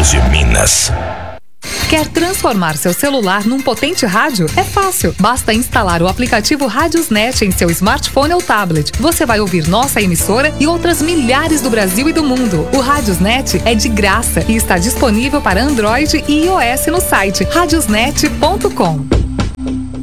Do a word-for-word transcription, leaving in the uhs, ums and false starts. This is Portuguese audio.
de Minas. Quer transformar seu celular num potente rádio? É fácil. Basta instalar o aplicativo Radiosnet em seu smartphone ou tablet. Você vai ouvir nossa emissora e outras milhares do Brasil e do mundo. O Radiosnet é de graça e está disponível para Android e iOS no site radiosnet ponto com.